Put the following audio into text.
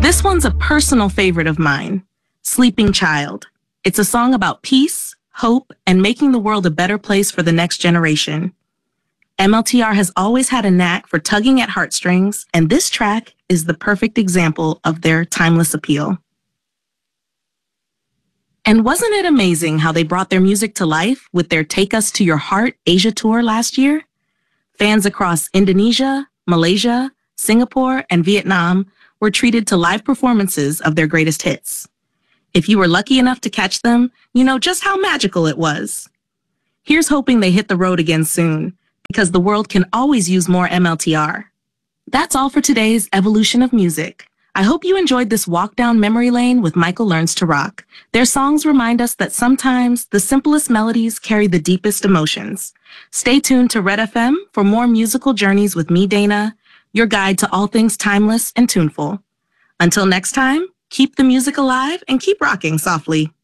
This one's a personal favorite of mine, Sleeping Child. It's a song about peace, hope, and making the world a better place for the next generation. MLTR has always had a knack for tugging at heartstrings, and this track is the perfect example of their timeless appeal. And wasn't it amazing how they brought their music to life with their Take Us to Your Heart Asia tour last year? Fans across Indonesia, Malaysia, Singapore, and Vietnam were treated to live performances of their greatest hits. If you were lucky enough to catch them, you know just how magical it was. Here's hoping they hit the road again soon, because the world can always use more MLTR. That's all for today's Evolution of Music. I hope you enjoyed this walk down memory lane with Michael Learns to Rock. Their songs remind us that sometimes the simplest melodies carry the deepest emotions. Stay tuned to Red FM for more musical journeys with me, Dana, your guide to all things timeless and tuneful. Until next time, keep the music alive and keep rocking softly.